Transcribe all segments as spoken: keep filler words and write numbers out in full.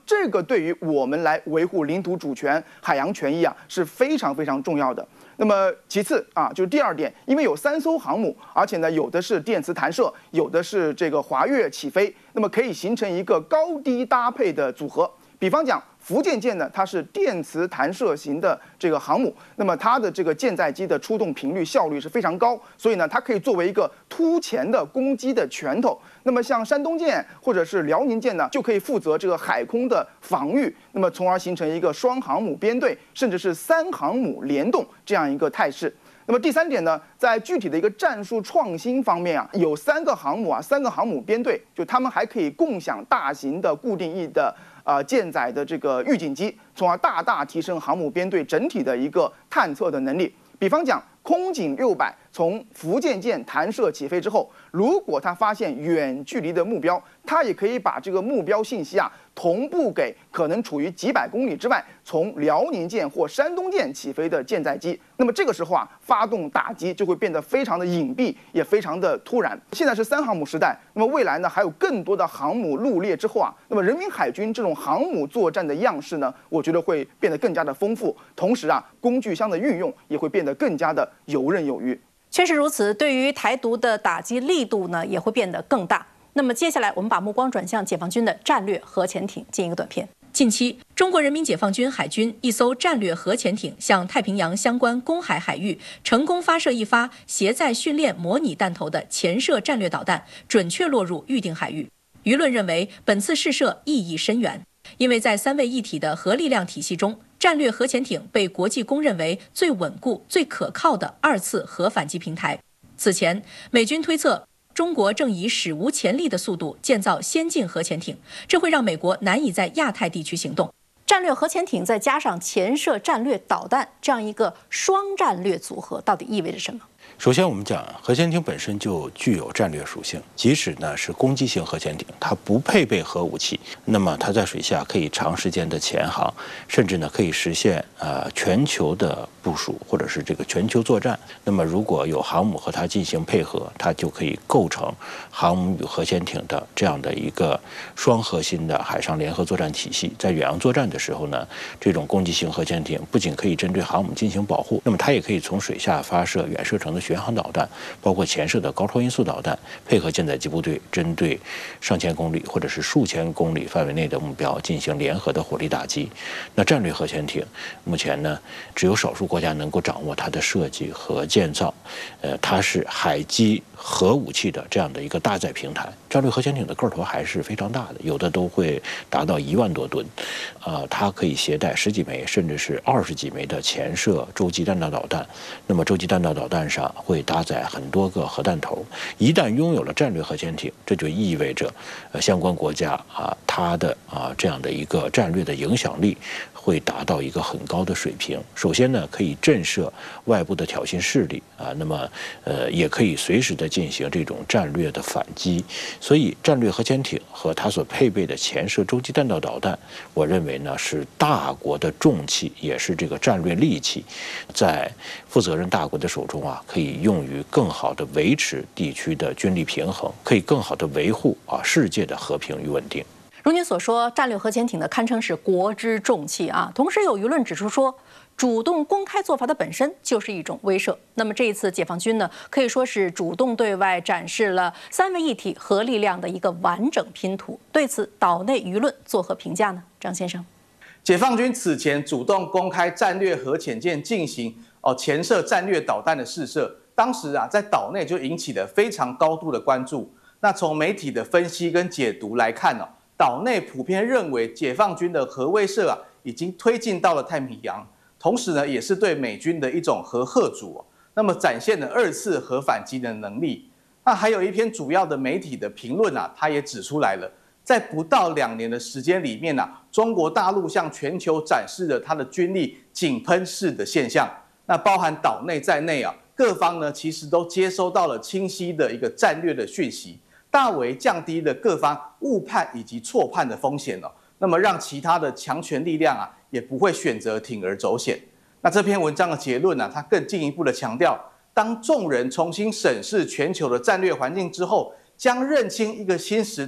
这个对于我们来维护领土主权、海洋权益啊是非常非常重要的。那么其次啊，就是第二点，因为有三艘航母，而且呢有的是电磁弹射，有的是这个滑跃起飞，那么可以形成一个高低搭配的组合。比方讲，福建舰呢，它是电磁弹射型的这个航母，那么它的这个舰载机的出动频率效率是非常高，所以呢，它可以作为一个突前的攻击的拳头。那么像山东舰或者是辽宁舰呢，就可以负责这个海空的防御，那么从而形成一个双航母编队，甚至是三航母联动这样一个态势。那么第三点呢，在具体的一个战术创新方面啊，有三个航母啊，三个航母编队，就他们还可以共享大型的固定翼的呃舰载的这个预警机，从而大大提升航母编队整体的一个探测的能力。比方讲，空警六百从福建舰弹射起飞之后，如果它发现远距离的目标，它也可以把这个目标信息啊同步给可能处于几百公里之外从辽宁舰或山东舰起飞的舰载机。那么这个时候啊，发动打击就会变得非常的隐蔽，也非常的突然。现在是三航母时代，那么未来呢还有更多的航母入列之后啊，那么人民海军这种航母作战的样式呢，我觉得会变得更加的丰富。同时啊，工具箱的运用也会变得更加的游刃有余。 确实如此，对于台独的打击力度呢，也会变得更大。那么接下来，我们把目光转向解放军的战略核潜艇，进一个短片。近期，中国人民解放军海军一艘战略核潜艇向太平洋相关公海海域成功发射一发携载训练模拟弹头的潜射战略导弹，准确落入预定海域。舆论认为，本次试射意义深远，因为在三位一体的核力量体系中，战略核潜艇被国际公认为最稳固、最可靠的二次核反击平台。此前，美军推测中国正以史无前例的速度建造先进核潜艇，这会让美国难以在亚太地区行动。战略核潜艇再加上潜射战略导弹，这样一个双战略组合，到底意味着什么？ 首先，我们讲核潜艇本身就具有战略属性，即使呢是攻击型核潜艇，它不配备核武器，那么它在水下可以长时间的潜航，甚至呢可以实现呃全球的部署或者是这个全球作战。那么如果有航母和它进行配合，它就可以构成航母与核潜艇的这样的一个双核心的海上联合作战体系。在远洋作战的时候呢，这种攻击型核潜艇不仅可以针对航母进行保护，那么它也可以从水下发射远射程的巡航导弹，包括潜射的高超音速导弹，配合舰载机部队针对上千公里或者是数千公里范围内的目标进行联合的火力打击。那战略核潜艇目前呢，只有少数国家能够掌握它的设计和建造，呃，它是海基核武器的这样的一个搭载平台。战略核潜艇的个头还是非常大的，有的都会达到一万多吨，呃，它可以携带十几枚甚至是二十几枚的潜射洲际弹道导弹。那么洲际弹道导弹上会搭载很多个核弹头。一旦拥有了战略核潜艇，这就意味着，呃，相关国家啊，它的啊这样的一个战略的影响力会达到一个很高的水平。首先呢，可以震慑外部的挑衅势力啊，那么呃，也可以随时的进行这种战略的反击。所以，战略核潜艇和它所配备的潜射洲际弹道导弹，我认为呢是大国的重器，也是这个战略利器，在负责任大国的手中啊，可以用于更好的维持地区的军力平衡，可以更好的维护啊世界的和平与稳定。 如您所说，战略核潜艇呢堪称是国之重器啊。同时有舆论指出说，主动公开做法的本身就是一种威慑。那么这一次解放军呢，可以说是主动对外展示了三位一体核力量的一个完整拼图。对此，岛内舆论作何评价呢？张先生， 解放军此前主动公开战略核潜舰进行哦潜射战略导弹的试射，当时啊在岛内就引起了非常高度的关注。那从媒体的分析跟解读来看哦，岛内普遍认为解放军的核威慑啊已经推进到了太平洋，同时呢也是对美军的一种核吓阻哦，那么展现了二次核反击的能力。那还有一篇主要的媒体的评论啊，它也指出来了，在不到两年的时间里面啊，中国大陆向全球展示了它的军力井喷式的现象。那包含岛内在内啊，各方呢其实都接收到了清晰的一个战略的讯息，大为降低了各方误判以及错判的风险哦。那么让其他的强权力量啊，也不会选择铤而走险。那这篇文章的结论呢、啊，它更进一步的强调，当众人重新审视全球的战略环境之后，将认清一个新时代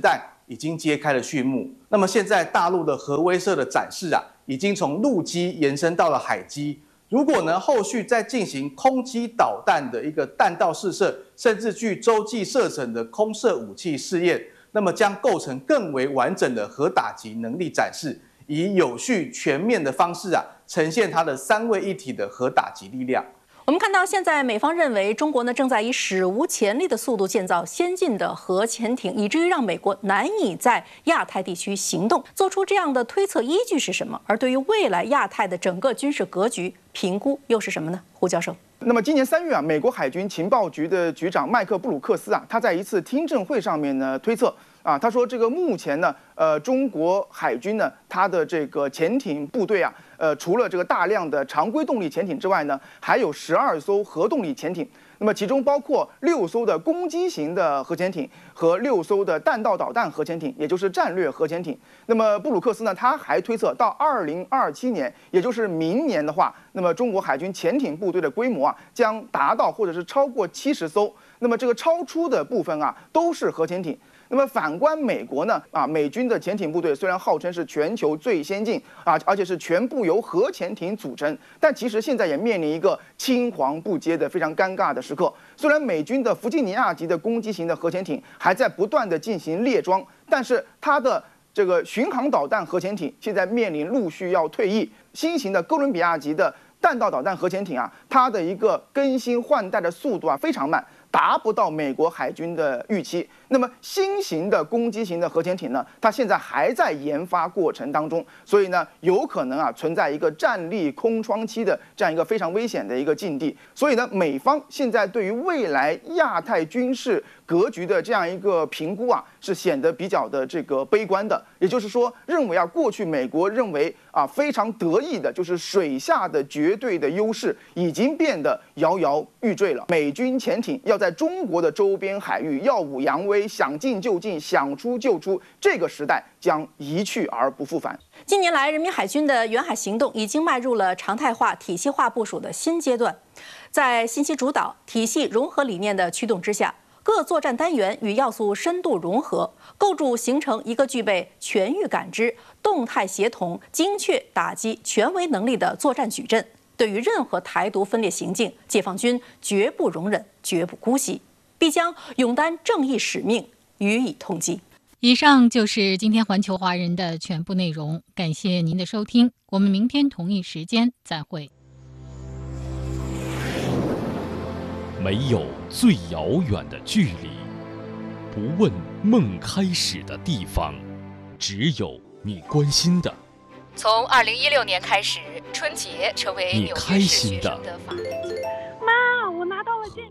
已经揭开了序幕。那么现在大陆的核威慑的展示啊，已经从陆基延伸到了海基。如果呢后续再进行空基导弹的一个弹道试射，甚至具洲际射程的空射武器试验，那么将构成更为完整的核打击能力展示，以有序全面的方式啊，呈现它的三位一体的核打击力量。 我们看到，现在美方认为中国呢正在以史无前例的速度建造先进的核潜艇，以至于让美国难以在亚太地区行动。做出这样的推测依据是什么？而对于未来亚太的整个军事格局评估又是什么呢？胡教授。 那么今年三月啊，美国海军情报局的局长麦克布鲁克斯啊，他在一次听证会上面呢推测啊，他说这个目前呢，呃，中国海军呢，它的这个潜艇部队啊。呃，除了这个大量的常规动力潜艇之外呢，还有十二艘核动力潜艇。那么其中包括六艘的攻击型的核潜艇和六艘的弹道导弹核潜艇，也就是战略核潜艇。那么布鲁克斯呢，他还推测到二零二七年，也就是明年的话，那么中国海军潜艇部队的规模啊，将达到或者是超过七十艘。那么这个超出的部分啊，都是核潜艇。那么反观美国呢？啊，美军的潜艇部队虽然号称是全球最先进啊，而且是全部由核潜艇组成，但其实现在也面临一个青黄不接的非常尴尬的时刻。虽然美军的弗吉尼亚级的攻击型的核潜艇还在不断的进行列装，但是它的这个巡航导弹核潜艇现在面临陆续要退役，新型的哥伦比亚级的弹道导弹核潜艇啊，它的一个更新换代的速度啊非常慢。达不到美国海军的预期。那么新型的攻击型的核潜艇呢，它现在还在研发过程当中，所以呢，有可能啊存在一个战力空窗期的这样一个非常危险的一个境地。所以呢，美方现在对于未来亚太军事格局的这样一个评估啊，是显得比较的这个悲观的。也就是说，认为啊，过去美国认为啊非常得意的就是水下的绝对的优势，已经变得摇摇欲坠了。美军潜艇要在中国的周边海域耀武扬威，想进就进，想出就出，这个时代将一去而不复返。 近年来，人民海军的远海行动已经迈入了常态化、体系化部署的新阶段。在信息主导、体系融合理念的驱动之下，各作战单元与要素深度融合，构筑形成一个具备全域感知、动态协同、精确打击权威能力的作战矩阵。对于任何台独分裂行径，解放军绝不容忍，绝不姑息，必将勇担正义使命，予以痛击。 以上就是今天环球华人的全部内容，感谢您的收听，我们明天同一时间再会。 没有最遥远的距离，不问梦开始的地方，只有你关心的。 从二零一六年开始，春节成为你开心的。 妈，我拿到了建。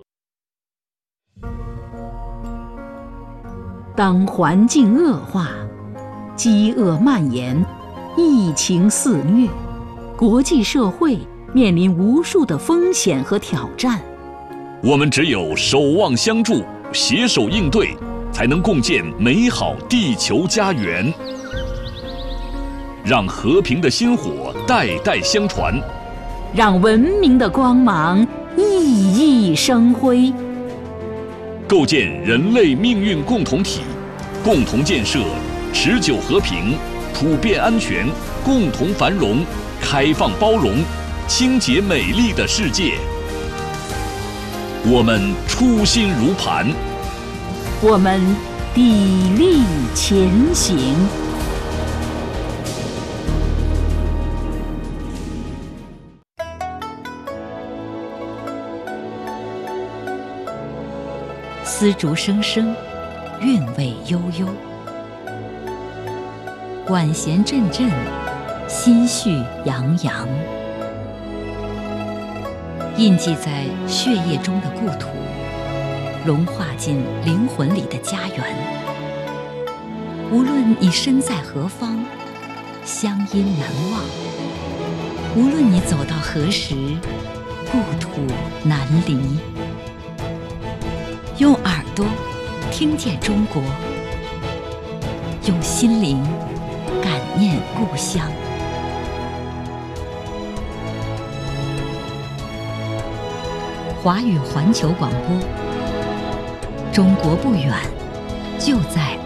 当环境恶化，饥饿蔓延，疫情肆虐，国际社会面临无数的风险和挑战。 我们只有守望相助，携手应对，才能共建美好地球家园。让和平的薪火代代相传， 让文明的光芒熠熠生辉， 构建人类命运共同体，共同建设持久和平、普遍安全、共同繁荣、开放包容、清洁美丽的世界。我们初心如磐， 我们砥砺前行。丝竹声声，韵味悠悠，管弦阵阵，心绪洋洋。印记在血液中的故土，融化进灵魂里的家园。无论你身在何方，乡音难忘；无论你走到何时，故土难离。用耳朵听见中国，用心灵感念故乡。华语环球广播，中国不远，就在